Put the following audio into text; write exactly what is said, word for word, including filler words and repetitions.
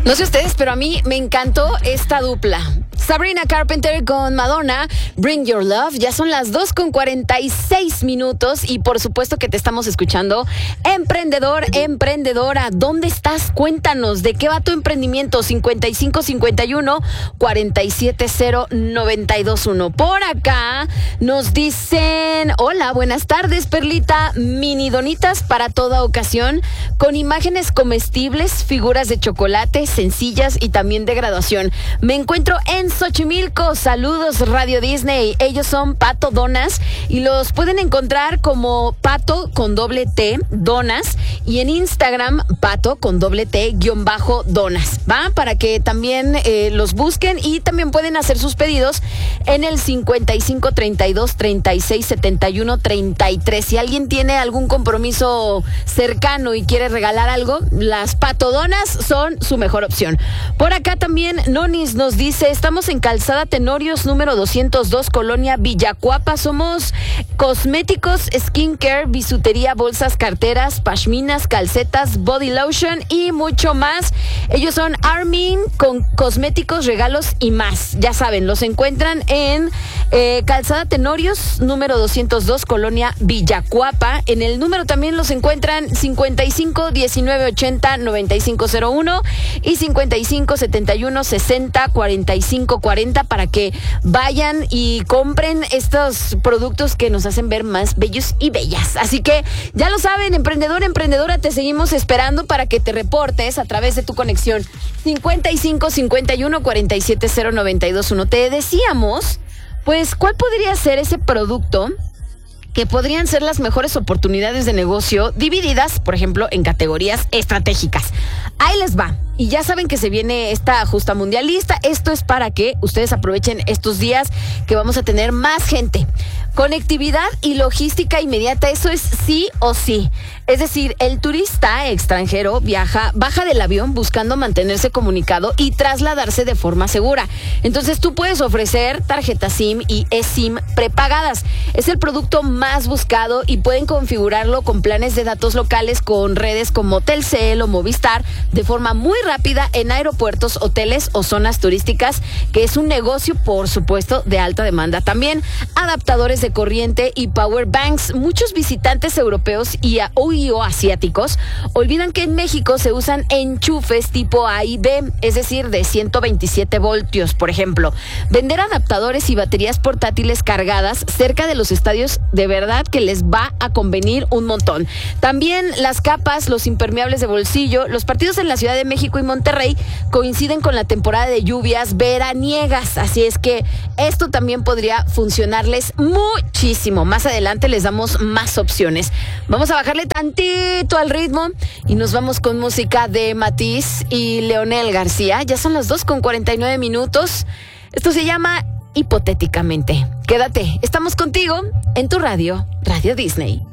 No sé ustedes, pero a mí me encantó esta dupla. Sabrina Carpenter con Madonna, Bring Your Love. Ya son las dos con cuarenta y seis minutos y por supuesto que te estamos escuchando. Emprendedor, emprendedora, ¿dónde estás? Cuéntanos, ¿de qué va tu emprendimiento? cincuenta y cinco cincuenta y uno cuarenta y siete cero noventa y dos uno. Por acá nos dicen, hola, buenas tardes, Perlita, mini donitas para toda ocasión, con imágenes comestibles, figuras de chocolate, sencillas y también de graduación. Me encuentro en Xochimilco. Saludos, Radio Disney. Ellos son Pato Donas y los pueden encontrar como Pato con doble T, Donas, y en Instagram, Pato con doble T, guión bajo Donas, ¿va? Para que también eh, los busquen y también pueden hacer sus pedidos en el cincuenta y cinco treinta y dos treinta y seis setenta y uno treinta y tres. Si alguien tiene algún compromiso cercano y quiere regalar algo, las Pato Donas son su mejor opción. Por acá también Nonis nos dice, estamos en Calzada Tenorios número doscientos dos, Colonia Villacuapa. Somos cosméticos, skincare, bisutería, bolsas, carteras, pashminas, calcetas, body lotion y mucho más. Ellos son Armin con cosméticos, regalos y más. Ya saben, los encuentran en eh, Calzada Tenorios número doscientos dos, Colonia Villacuapa. En el número también los encuentran cincuenta y cinco diecinueve ochenta noventa y cinco cero uno y cincuenta y cinco setenta y uno sesenta cuarenta y cinco cuarenta para que vayan y compren estos productos que nos hacen ver más bellos y bellas. Así que ya lo saben, emprendedor, emprendedora, te seguimos esperando para que te reportes a través de tu conexión cincuenta y cinco cincuenta y uno cuarenta y siete cero noventa y dos uno. Te decíamos, pues, ¿cuál podría ser ese producto que podrían ser las mejores oportunidades de negocio divididas, por ejemplo, en categorías estratégicas? Ahí les va. Y ya saben que se viene esta justa mundialista. Esto es para que ustedes aprovechen estos días que vamos a tener más gente. Conectividad y logística inmediata, eso es sí o sí. Es decir, el turista extranjero viaja, baja del avión buscando mantenerse comunicado y trasladarse de forma segura. Entonces tú puedes ofrecer tarjetas SIM y eSIM prepagadas. Es el producto más buscado y pueden configurarlo con planes de datos locales con redes como Telcel o Movistar de forma muy rápida en aeropuertos, hoteles o zonas turísticas, que es un negocio, por supuesto, de alta demanda. También adaptadores de corriente y power banks. Muchos visitantes europeos y, a, y o asiáticos olvidan que en México se usan enchufes tipo A y B, es decir, de ciento veintisiete voltios, por ejemplo. Vender adaptadores y baterías portátiles cargadas cerca de los estadios, de verdad que les va a convenir un montón. También las capas, los impermeables de bolsillo. Los partidos en la Ciudad de México y Monterrey coinciden con la temporada de lluvias veraniegas, así es que esto también podría funcionarles muchísimo. Más adelante les damos más opciones. Vamos a bajarle tantito al ritmo y nos vamos con música de Matiz y Leonel García. Ya son las dos con cuarenta y nueve minutos. Esto se llama Hipotéticamente. Quédate, estamos contigo en tu radio, Radio Disney.